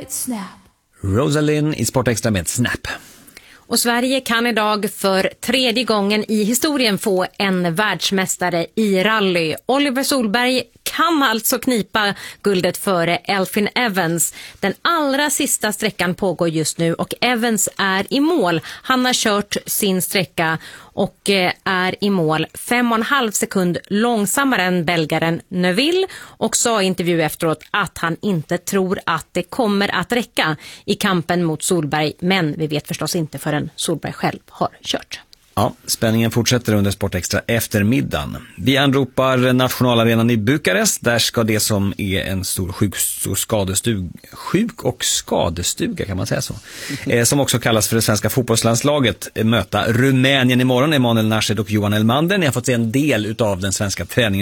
med Snap. Rosalind i Sportextra med Snap. Och Sverige kan idag för tredje gången i historien få en världsmästare i rally. Oliver Solberg kan alltså knipa guldet före Elfyn Evans. Den allra sista sträckan pågår just nu och Evans är i mål. Han har kört sin sträcka och är i mål 5,5 sekund långsammare än belgaren Neuville och sa i intervju efteråt att han inte tror att det kommer att räcka i kampen mot Solberg, men vi vet förstås inte förrän Solberg själv har kört. Ja, spänningen fortsätter under Sportextra eftermiddagen. Vi anropar nationalarenan i Bukarest. Där ska det som är en stor sjuk- och skadestuga kan man säga så. Som också kallas för det svenska fotbollslandslaget möta Rumänien imorgon. Emanuel Nashed och Johan Elmander. Ni har fått se en del av den svenska träningen